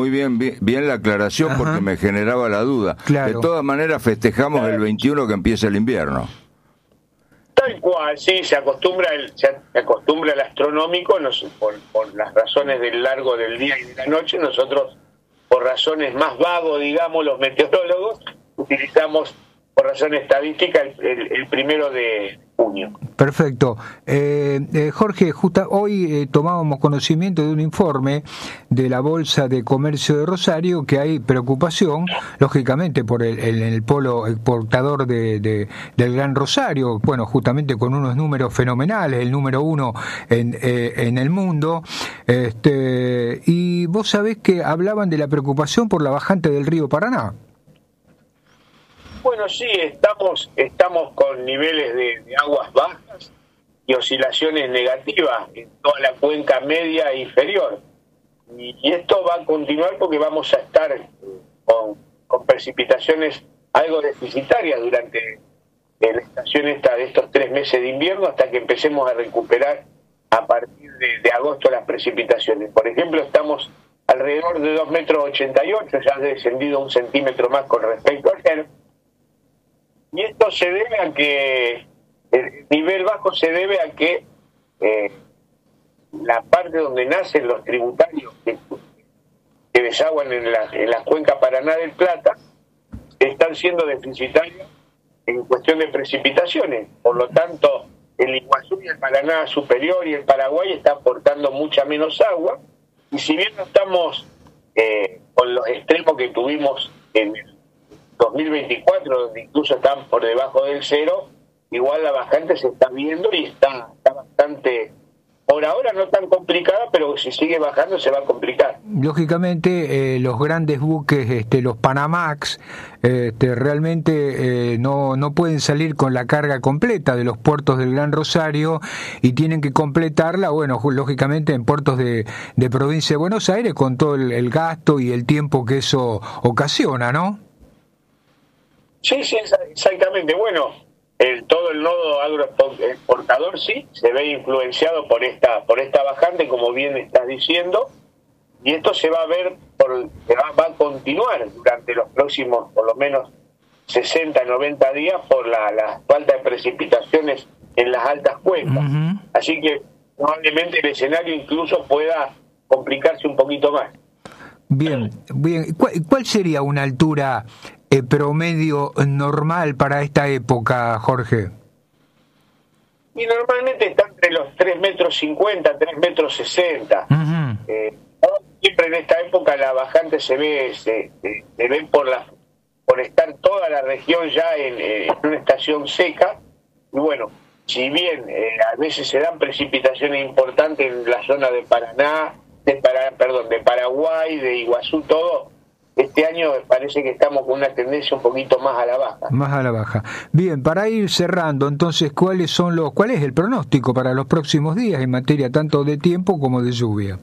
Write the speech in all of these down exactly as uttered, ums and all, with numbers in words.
muy bien, bien, bien la aclaración. Ajá. Porque me generaba la duda. Claro. De todas maneras festejamos claro. el veintiuno que empieza el invierno. Tal cual, sí, se acostumbra el, se acostumbra el astronómico nos, por, por las razones del largo del día y de la noche. Nosotros, por razones más vagos, digamos, los meteorólogos, utilizamos por razón estadística el, el, el primero de junio. Perfecto. Eh, eh, Jorge, justa, hoy eh, tomábamos conocimiento de un informe de la Bolsa de Comercio de Rosario que hay preocupación, lógicamente, por el, el, el polo exportador de, de, del Gran Rosario, bueno, justamente con unos números fenomenales, el número uno en, eh, en el mundo, este, y vos sabés que hablaban de la preocupación por la bajante del río Paraná. Bueno, sí, estamos estamos con niveles de, de aguas bajas y oscilaciones negativas en toda la cuenca media e inferior. Y, y esto va a continuar porque vamos a estar con, con precipitaciones algo deficitarias durante la estación esta de estos tres meses de invierno hasta que empecemos a recuperar a partir de, de agosto las precipitaciones. Por ejemplo, estamos alrededor de dos metros ochenta y ocho, ya ha descendido un centímetro más con respecto a ayer. Y esto se debe a que el nivel bajo se debe a que eh, la parte donde nacen los tributarios que, que desaguan en la, en la cuenca Paraná del Plata están siendo deficitarios en cuestión de precipitaciones. Por lo tanto, el Iguazú y el Paraná superior y el Paraguay están aportando mucha menos agua. Y si bien no estamos eh, con los extremos que tuvimos en el dos mil veinticuatro, donde incluso están por debajo del cero, igual la bajante se está viendo y está, está bastante, por ahora no tan complicada, pero si sigue bajando se va a complicar. Lógicamente, eh, los grandes buques, este, los Panamax, este, realmente eh, no, no pueden salir con la carga completa de los puertos del Gran Rosario y tienen que completarla, bueno, lógicamente en puertos de, de provincia de Buenos Aires, con todo el, el gasto y el tiempo que eso ocasiona, ¿no? Sí, sí, exactamente. Bueno, el, todo el nodo agroexportador sí se ve influenciado por esta por esta bajante, como bien estás diciendo, y esto se va a ver, por, se va, va a continuar durante los próximos, por lo menos, sesenta, noventa días por la, la falta de precipitaciones en las altas cuencas. Uh-huh. Así que probablemente el escenario incluso pueda complicarse un poquito más. Bien, bien. ¿Cuál, cuál sería una altura eh, promedio normal para esta época, Jorge? Y normalmente está entre los tres metros cincuenta, tres metros sesenta. Uh-huh. Eh, siempre en esta época la bajante se ve, se, se, se ve por la por estar toda la región ya en, en una estación seca. Y bueno, si bien eh, a veces se dan precipitaciones importantes en la zona de Paraná, de para, perdón, de Paraguay, de Iguazú, todo, este año parece que estamos con una tendencia un poquito más a la baja. Más a la baja. Bien, para ir cerrando, entonces, ¿cuáles son los, cuál es el pronóstico para los próximos días en materia tanto de tiempo como de lluvia?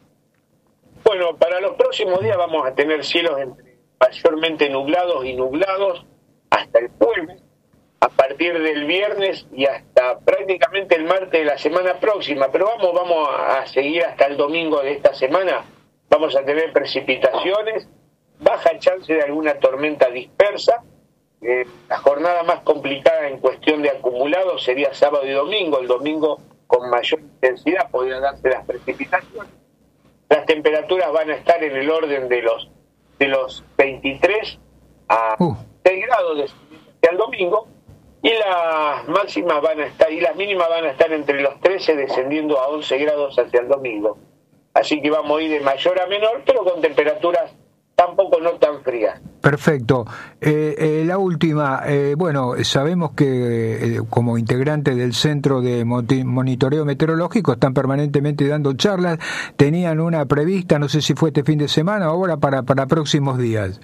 Bueno, para los próximos días vamos a tener cielos entre mayormente nublados y nublados hasta el jueves. A partir del viernes y hasta prácticamente el martes de la semana próxima, pero vamos vamos a seguir hasta el domingo de esta semana. Vamos a tener precipitaciones, baja chance de alguna tormenta dispersa. Eh, la jornada más complicada en cuestión de acumulados sería sábado y domingo. El domingo con mayor intensidad podrían darse las precipitaciones. Las temperaturas van a estar en el orden de los de los veintitrés a uh. seis grados de, al domingo. Y las máximas van a estar, y las mínimas van a estar entre los trece, descendiendo a once grados hacia el domingo. Así que vamos a ir de mayor a menor, pero con temperaturas tampoco no tan frías. Perfecto. Eh, eh, la última, eh, bueno, sabemos que eh, como integrante del Centro de Monitoreo Meteorológico están permanentemente dando charlas. Tenían una prevista, no sé si fue este fin de semana o ahora para, para próximos días.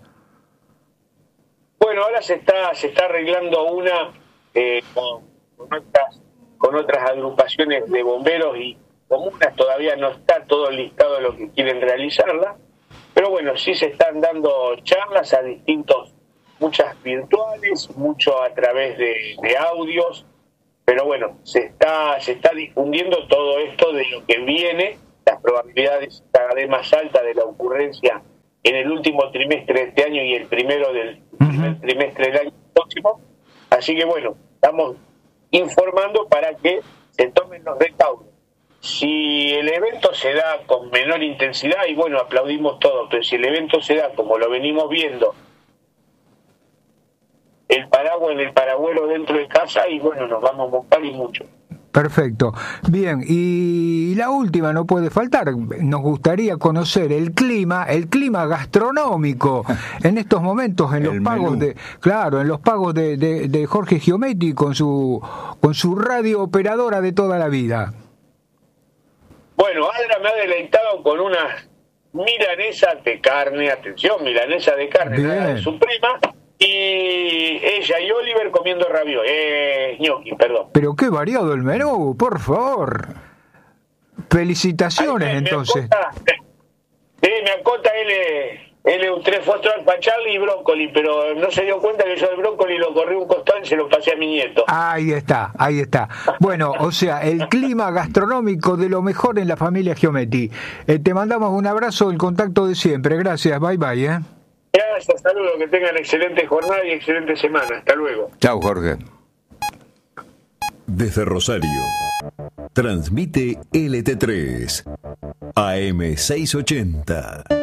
Bueno, ahora se está, se está arreglando una Eh, con, con, otras, con otras agrupaciones de bomberos y comunas. Todavía no está todo listado de lo que quieren realizarla, pero bueno, sí se están dando charlas a distintos, muchas virtuales, mucho a través de, de audios, pero bueno, se está se está difundiendo todo esto de lo que viene, las probabilidades cada vez más altas de la ocurrencia en el último trimestre de este año y el primero del uh-huh. primer trimestre del año próximo. Así que bueno, estamos informando para que se tomen los recaudos. Si el evento se da con menor intensidad, y bueno, aplaudimos todo, pero si el evento se da como lo venimos viendo, el paraguas en el paragüero dentro de casa, y bueno, nos vamos a mojar y mucho. Perfecto. Bien, y la última no puede faltar. Nos gustaría conocer el clima, el clima gastronómico en estos momentos en los pagos menú. de, claro, en los pagos de, de, de Jorge Giometti con su con su radio operadora de toda la vida. Bueno, Adra me ha deleitado con unas milanesas de carne, atención, milanesa de carne, de su prima. Y ella y Oliver comiendo ravioli, eh, gnocchi, perdón. Pero qué variado el menú, por favor. Felicitaciones. Ahí me, entonces. Me acota, eh, me acota L, L tres Foster para Charlie y brócoli, pero no se dio cuenta que yo el brócoli lo corrí un costado y se lo pasé a mi nieto. Ahí está, ahí está. Bueno, o sea, el clima gastronómico de lo mejor en la familia Giometti. Eh, te mandamos un abrazo, el contacto de siempre. Gracias, bye bye, ¿eh? Gracias, saludos, que tengan excelente jornada y excelente semana. Hasta luego. Chao, Jorge. Desde Rosario, transmite L T tres, A M seiscientos ochenta.